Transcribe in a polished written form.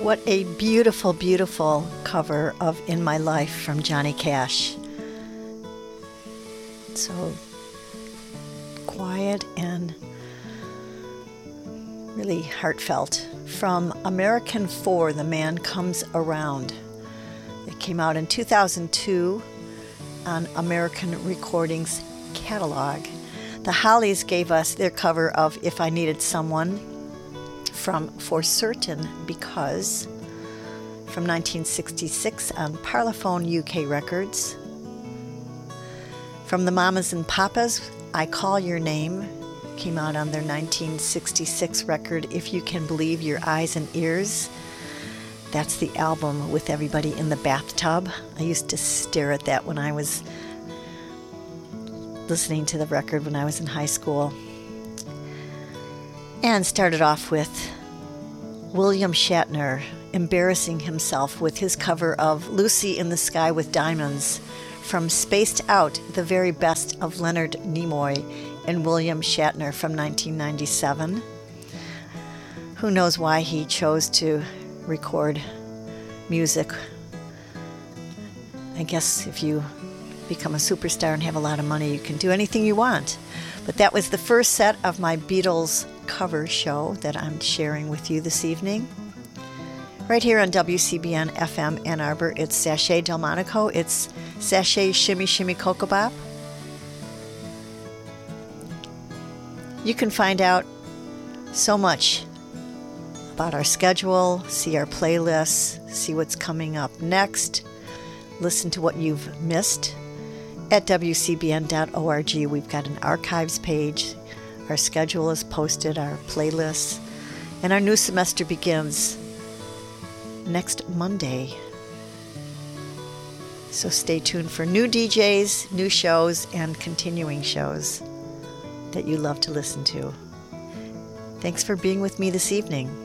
What a beautiful, beautiful cover of In My Life from Johnny Cash. So quiet and really heartfelt. From American 4, The Man Comes Around. It came out in 2002 on American Recordings catalog. The Hollies gave us their cover of If I Needed Someone from For Certain Because from 1966 on Parlophone UK Records. From the Mamas and Papas, I Call Your Name came out on their 1966 record If You Can Believe Your Eyes and Ears. That's the album with everybody in the bathtub. I used to stare at that when I was listening to the record when I was in high school. And started off with William Shatner embarrassing himself with his cover of Lucy in the Sky with Diamonds from Spaced Out, the very best of Leonard Nimoy and William Shatner from 1997. Who knows why he chose to record music? I guess if you become a superstar and have a lot of money, you can do anything you want. But that was the first set of my Beatles cover show that I'm sharing with you this evening. Right here on WCBN FM Ann Arbor, it's Sachet Delmonico. It's Sachet Shimmy Shimmy Cocoa Bop. You can find out so much about our schedule, see our playlists, see what's coming up next, listen to what you've missed at WCBN.org. We've got an archives page. Our schedule is posted, our playlists, and our new semester begins next Monday. So stay tuned for new DJs, new shows, and continuing shows that you love to listen to. Thanks for being with me this evening.